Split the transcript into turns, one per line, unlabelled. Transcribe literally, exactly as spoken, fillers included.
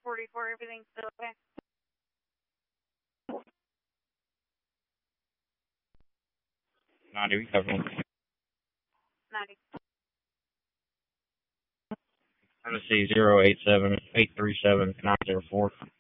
forty-four, everything's still okay?
ninety, we cover them.
ninety.
Tennessee zero eight seven eight three seven nine zero four.